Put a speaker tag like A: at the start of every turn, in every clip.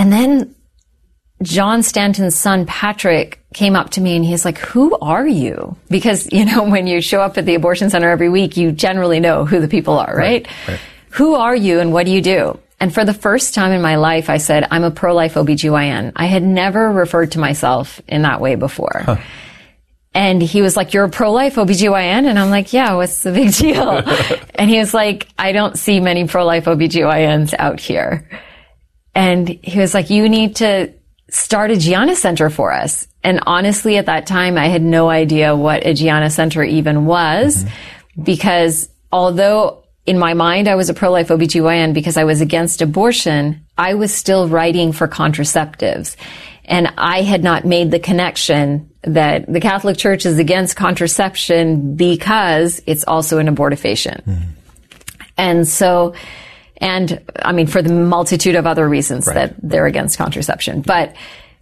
A: And then John Stanton's son, Patrick, came up to me and he's like, who are you? Because, when you show up at the abortion center every week, you generally know who the people are, right?
B: Right.
A: Who are you and what do you do? And for the first time in my life, I said, I'm a pro-life OBGYN. I had never referred to myself in that way before. Huh. And he was like, you're a pro-life OBGYN? And I'm like, yeah, what's the big deal? And he was like, I don't see many pro-life OBGYNs out here. And he was like, you need to start a Gianna Center for us. And honestly, at that time, I had no idea what a Gianna Center even was, because although in my mind I was a pro-life OBGYN because I was against abortion, I was still writing for contraceptives. And I had not made the connection that the Catholic Church is against contraception because it's also an abortifacient. And so, for the multitude of other reasons that they're against contraception. But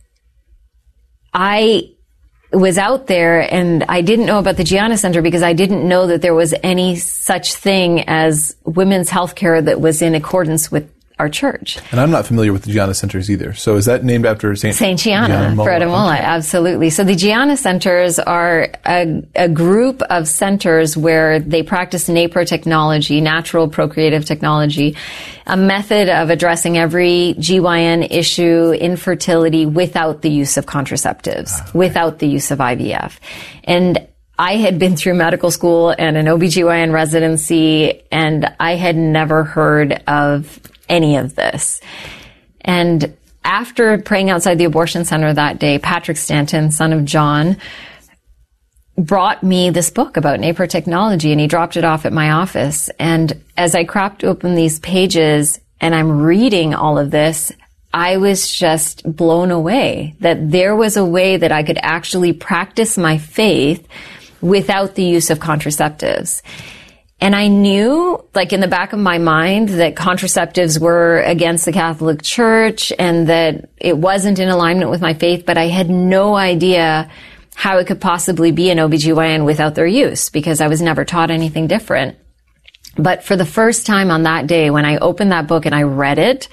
A: I was out there and I didn't know about the Gianna Center because I didn't know that there was any such thing as women's health care that was in accordance with our church.
B: And I'm not familiar with the Gianna Centers either. So is that named after Saint
A: Gianna Molla? Absolutely. So the Gianna Centers are a group of centers where they practice NAPRO technology, natural procreative technology, a method of addressing every GYN issue, infertility, without the use of contraceptives, without the use of IVF. And I had been through medical school and an OBGYN residency, and I had never heard of any of this. And after praying outside the abortion center that day, Patrick Stanton, son of John, brought me this book about NAPRO technology, and he dropped it off at my office. And as I cracked open these pages and I'm reading all of this, I was just blown away that there was a way that I could actually practice my faith without the use of contraceptives. And I knew, in the back of my mind, that contraceptives were against the Catholic Church and that it wasn't in alignment with my faith, but I had no idea how it could possibly be an OBGYN without their use, because I was never taught anything different. But for the first time on that day, when I opened that book and I read it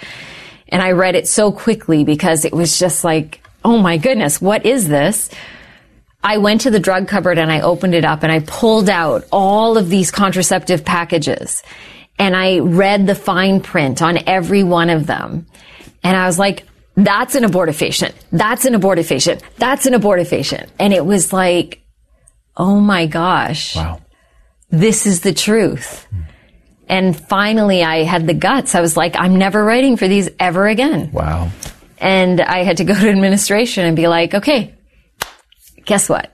A: so quickly because it was just like, oh my goodness, what is this? I went to the drug cupboard and I opened it up and I pulled out all of these contraceptive packages and I read the fine print on every one of them. And I was like, that's an abortifacient. That's an abortifacient. That's an abortifacient. And it was like, oh my gosh.
B: Wow.
A: This is the truth. And finally I had the guts. I was like, I'm never writing for these ever again.
B: Wow.
A: And I had to go to administration and be like, okay, guess what?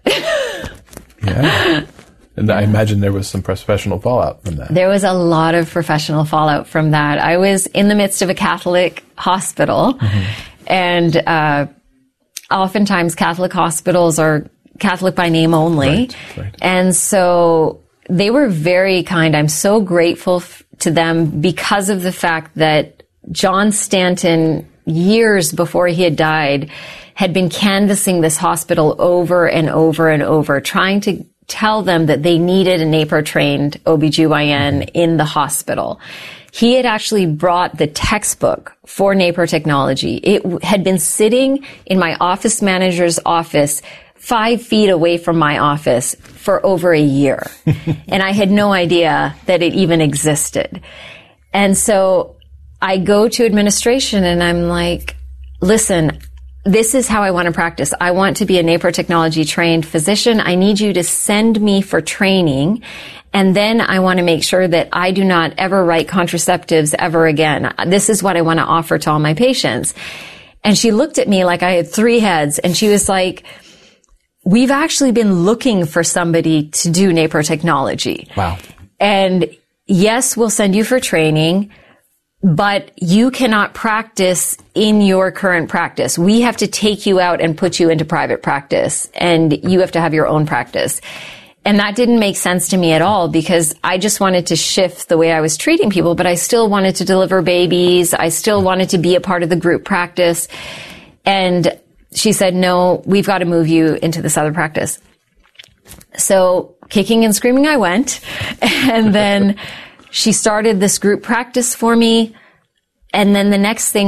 B: Yeah. And I imagine there was some professional fallout from that.
A: There was a lot of professional fallout from that. I was in the midst of a Catholic hospital, and oftentimes Catholic hospitals are Catholic by name only.
B: Right.
A: And so they were very kind. I'm so grateful to them because of the fact that John Stanton, years before he had died, had been canvassing this hospital over and over and over, trying to tell them that they needed a NAPRO-trained OBGYN in the hospital. He had actually brought the textbook for NAPRO technology. It had been sitting in my office manager's office 5 feet away from my office for over a year. And I had no idea that it even existed. And so I go to administration and I'm like, listen, this is how I want to practice. I want to be a NAPRO technology trained physician. I need you to send me for training. And then I want to make sure that I do not ever write contraceptives ever again. This is what I want to offer to all my patients. And she looked at me like I had 3 heads and she was like, we've actually been looking for somebody to do NAPRO technology.
B: Wow.
A: And yes, we'll send you for training, but you cannot practice in your current practice. We have to take you out and put you into private practice, and you have to have your own practice. And that didn't make sense to me at all because I just wanted to shift the way I was treating people, but I still wanted to deliver babies. I still wanted to be a part of the group practice. And she said, no, we've got to move you into this other practice. So kicking and screaming I went. And then she started this group practice for me. And then the next thing